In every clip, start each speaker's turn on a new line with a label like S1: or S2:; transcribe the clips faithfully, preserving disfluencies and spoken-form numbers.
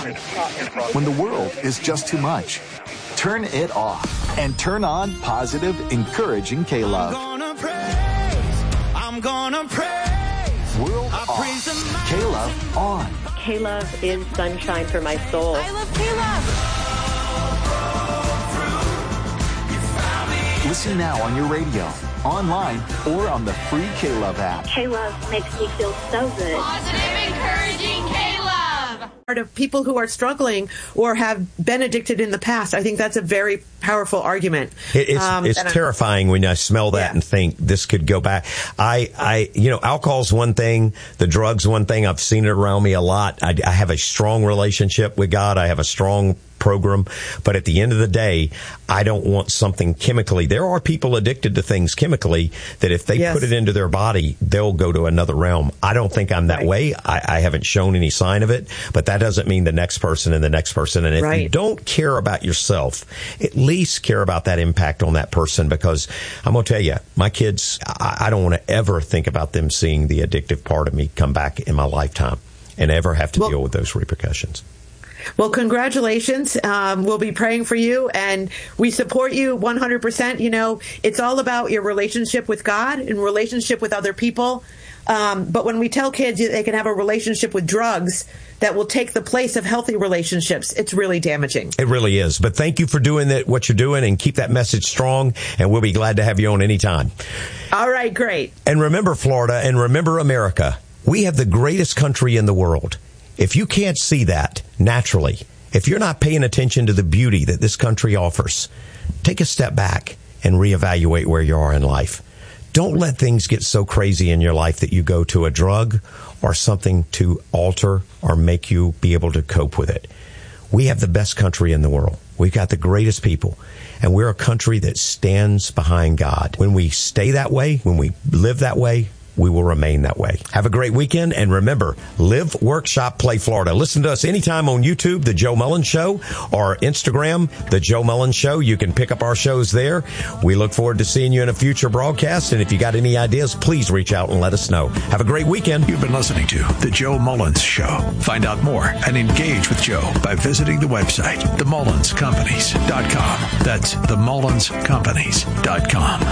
S1: When the world is just too much, turn it off and turn on positive, encouraging K-Love.
S2: I'm gonna praise, I'm gonna praise.
S1: World I off, K-Love on.
S3: K-Love is sunshine for my soul.
S4: I love K-Love.
S1: Listen now on your radio, online, or on the free K-Love app.
S3: K-Love makes me feel so good.
S4: Positive, encouraging K-Love.
S5: Of people who are struggling or have been addicted in the past. I think that's a very powerful argument.
S6: It, it's
S5: um,
S6: it's terrifying when I smell that yeah. and think this could go back. I, I, you know, alcohol's one thing, the drugs one thing. I've seen it around me a lot. I, I have a strong relationship with God. I have a strong program, but at the end of the day, I don't want something chemically. There are people addicted to things chemically that if they yes. put it into their body, they'll go to another realm. I don't think I'm that right. way. I, I haven't shown any sign of it, but that doesn't mean the next person and the next person. And if right. you don't care about yourself, at least care about that impact on that person, because I'm going to tell you, my kids, I, I don't want to ever think about them seeing the addictive part of me come back in my lifetime and ever have to well, deal with those repercussions.
S5: Well, congratulations. Um, we'll be praying for you, and we support you one hundred percent. You know, it's all about your relationship with God and relationship with other people. Um, but when we tell kids they can have a relationship with drugs that will take the place of healthy relationships, it's really damaging.
S6: It really is. But thank you for doing that, what you're doing, and keep that message strong, and we'll be glad to have you on anytime.
S5: All right, great.
S6: And remember, Florida, and remember, America, we have the greatest country in the world. If you can't see that naturally, if you're not paying attention to the beauty that this country offers, take a step back and reevaluate where you are in life. Don't let things get so crazy in your life that you go to a drug or something to alter or make you be able to cope with it. We have the best country in the world. We've got the greatest people, and we're a country that stands behind God. When we stay that way, when we live that way, we will remain that way. Have a great weekend, and remember, live, work, shop, play Florida. Listen to us anytime on YouTube, The Joe Mullins Show, or Instagram, The Joe Mullins Show. You can pick up our shows there. We look forward to seeing you in a future broadcast, and if you got any ideas, please reach out and let us know. Have a great weekend.
S7: You've been listening to The Joe Mullins Show. Find out more and engage with Joe by visiting the website, the mullins companies dot com. That's the mullins companies dot com.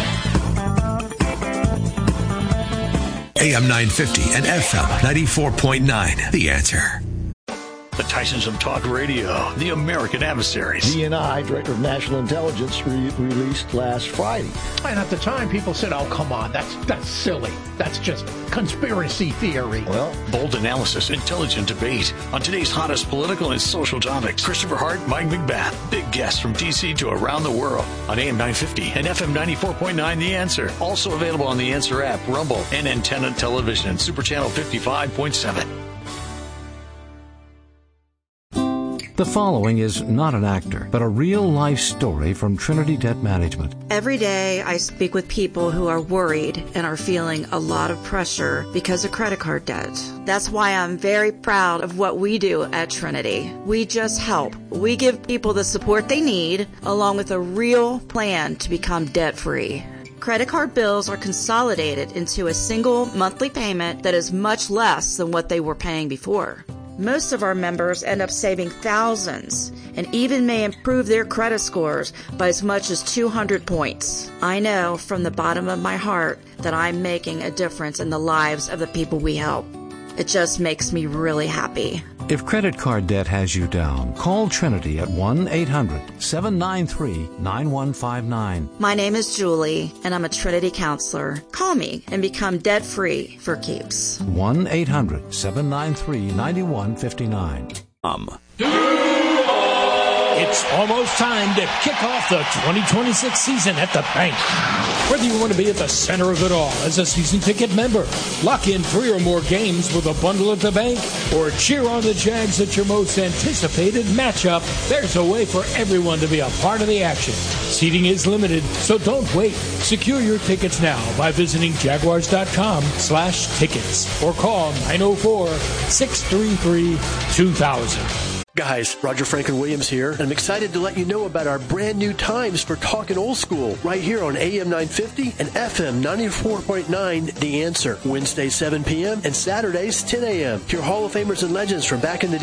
S7: A M nine fifty and F M ninety-four point nine. The Answer.
S8: The Tysons of Talk Radio, the American Adversaries.
S9: D N I, Director of National Intelligence, re- released last Friday.
S10: And at the time, people said, oh, come on, that's that's silly. That's just conspiracy theory.
S8: Well, bold analysis, intelligent debate on today's hottest political and social topics. Christopher Hart, Mike McBath, big guests from D C to around the world on A M nine fifty and F M ninety-four point nine, The Answer. Also available on the Answer app, Rumble, and Antenna Television, and Super Channel fifty-five point seven.
S11: The following is not an actor, but a real-life story from Trinity Debt Management.
S12: Every day I speak with people who are worried and are feeling a lot of pressure because of credit card debt. That's why I'm very proud of what we do at Trinity. We just help. We give people the support they need, along with a real plan to become debt-free. Credit card bills are consolidated into a single monthly payment that is much less than what they were paying before. Most of our members end up saving thousands and even may improve their credit scores by as much as two hundred points. I know from the bottom of my heart that I'm making a difference in the lives of the people we help. It just makes me really happy.
S11: If credit card debt has you down, call Trinity at one eight hundred seven nine three nine one five nine.
S12: My name is Julie, and I'm a Trinity counselor. Call me and become debt-free for keeps.
S11: one eight hundred seven nine three nine one five nine.
S8: Um.
S10: It's almost time to kick off the twenty twenty-six season at the bank. Whether you want to be at the center of it all as a season ticket member, lock in three or more games with a bundle at the bank, or cheer on the Jags at your most anticipated matchup, there's a way for everyone to be a part of the action. Seating is limited, so don't wait. Secure your tickets now by visiting jaguars.com slash tickets or call nine oh four, six three three, two thousand.
S13: Guys, Roger Franklin Williams here, and I'm excited to let you know about our brand new times for Talkin' Old School right here on A M nine fifty and F M ninety-four point nine, The Answer. Wednesdays seven p.m. and Saturdays ten a.m. Hear Hall of Famers and legends from back in the day.